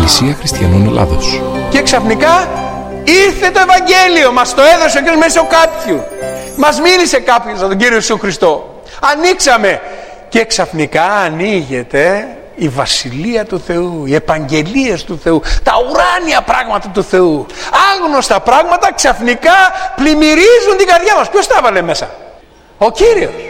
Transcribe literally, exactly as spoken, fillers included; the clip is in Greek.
Εκκλησία Χριστιανών Ελλάδος. Και ξαφνικά ήρθε το Ευαγγέλιο, μας το έδωσε ο Κύριος μέσω κάποιου. Μας μίλησε κάποιος για τον Κύριο Ιησού Χριστό. Ανοίξαμε και ξαφνικά ανοίγεται η Βασιλεία του Θεού, οι επαγγελίες του Θεού, τα ουράνια πράγματα του Θεού. Άγνωστα πράγματα ξαφνικά πλημμυρίζουν την καρδιά μας. Ποιος τα έβαλε μέσα? Ο Κύριος.